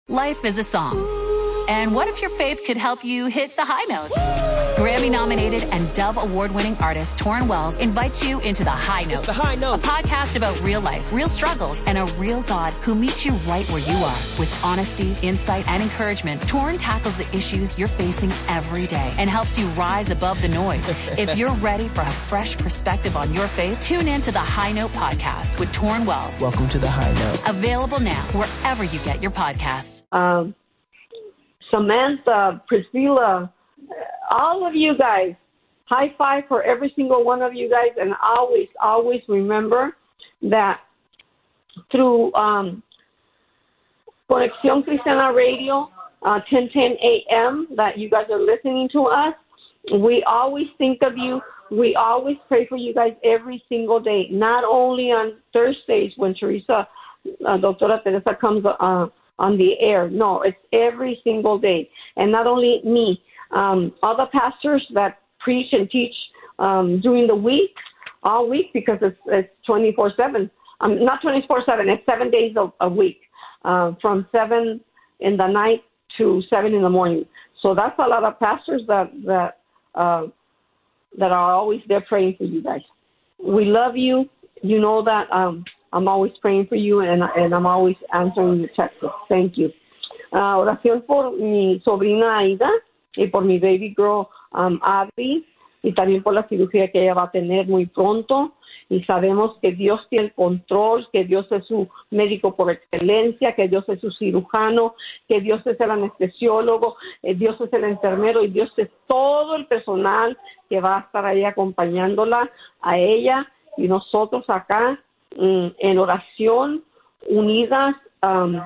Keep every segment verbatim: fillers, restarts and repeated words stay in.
Life is a song. And what if your faith could help you hit the high notes? Grammy-nominated and Dove Award-winning artist Torrin Wells invites you into The High Note, it's the High Note, a podcast about real life, real struggles, and a real God who meets you right where you are. With honesty, insight, and encouragement, Torrin tackles the issues you're facing every day and helps you rise above the noise. If you're ready for a fresh perspective on your faith, tune in to The High Note podcast with Torrin Wells. Welcome to The High Note. Available now wherever you get your podcasts. Um, Samantha, Priscilla, all of you guys, high five for every single one of you guys, and always, always remember that through um, Conexión Cristiana Radio, uh, ten ten a.m., that you guys are listening to us. We always think of you. We always pray for you guys every single day, not only on Thursdays when Teresa, uh, Doctora Teresa comes uh, on the air. No, it's every single day. And not only me, um, other pastors that preach and teach um, during the week, all week, because it's, it's twenty-four seven. Um, not twenty-four seven, it's seven days a, a week, uh, from seven in the night to seven in the morning. So that's a lot of pastors that that uh, that are always there praying for you guys. We love you. You know that um, I'm always praying for you, and, and I'm always answering your texts. Thank you. Uh, oración por mi sobrina Aida y por mi baby girl um, Abby, y también por la cirugía que ella va a tener muy pronto. Y sabemos que Dios tiene el control, que Dios es su médico por excelencia, que Dios es su cirujano, que Dios es el anestesiólogo, eh, Dios es el enfermero y Dios es todo el personal que va a estar ahí acompañándola a ella y nosotros acá um, en oración unidas um,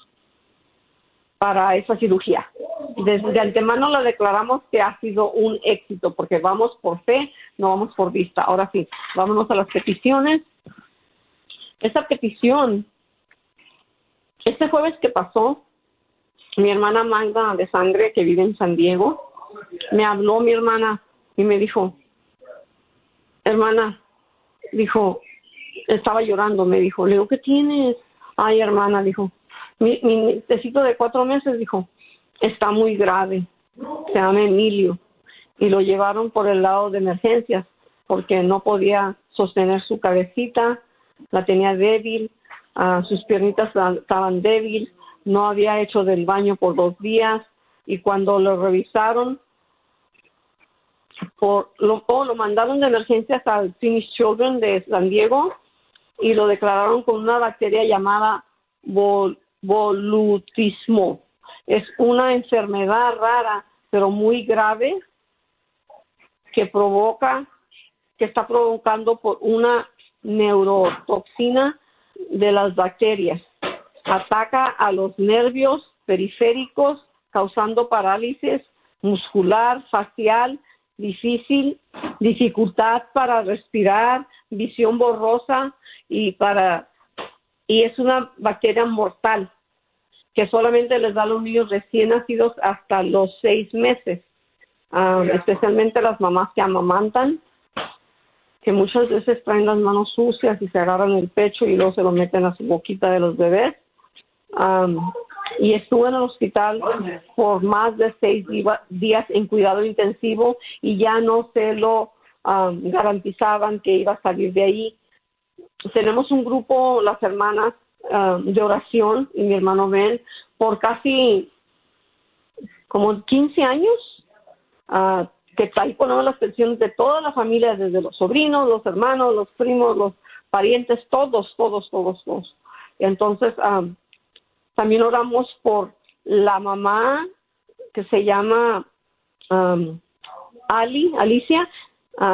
para esa cirugía. Desde de antemano le declaramos que ha sido un éxito porque vamos por fe, no vamos por vista. Ahora sí, vámonos a las peticiones. Esa petición, este jueves que pasó, mi hermana Magda de Sangre, que vive en San Diego, me habló mi hermana y me dijo, hermana, dijo, estaba llorando, me dijo, le digo, ¿qué tienes? Ay, hermana, dijo, mi, mi necesito de cuatro meses, dijo, está muy grave, se llama Emilio, y lo llevaron por el lado de emergencias porque no podía sostener su cabecita, la tenía débil, uh, sus piernitas estaban débiles, no había hecho del baño por dos días, y cuando lo revisaron, por lo, oh, lo mandaron de emergencias al Finnish Children de San Diego y lo declararon con una bacteria llamada bol, volutismo. Es una enfermedad rara, pero muy grave, que provoca, que está provocando por una neurotoxina de las bacterias. Ataca a los nervios periféricos, causando parálisis muscular, facial, difícil, dificultad para respirar, visión borrosa y para y es una bacteria mortal que solamente les da a los niños recién nacidos hasta los seis meses, um, especialmente las mamás que amamantan, que muchas veces traen las manos sucias y se agarran el pecho y luego se lo meten a su boquita de los bebés. Um, y estuve en el hospital por más de seis días en cuidado intensivo y ya no se lo um, garantizaban que iba a salir de ahí. Tenemos un grupo, las hermanas, uh, de oración y mi hermano Ben, por casi como quince años, uh, que ahí ponemos las peticiones de toda la familia, desde los sobrinos, los hermanos, los primos, los parientes, todos, todos, todos, todos. Y entonces, um, también oramos por la mamá que se llama um, Ali, Alicia, uh,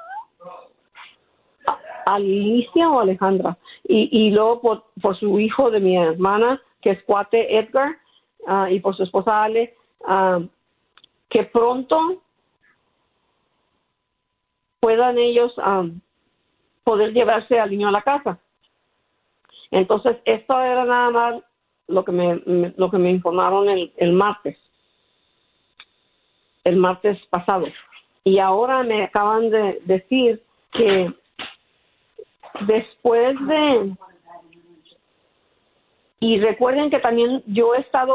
Alicia o Alejandra, y, y luego por, por su hijo de mi hermana, que es Cuate Edgar, uh, y por su esposa Ale, uh, que pronto puedan ellos um, poder llevarse al niño a la casa. Entonces, esto era nada más lo que me, me lo que me informaron el, el martes, el martes pasado. Y ahora me acaban de decir que después de... Y recuerden que también yo he estado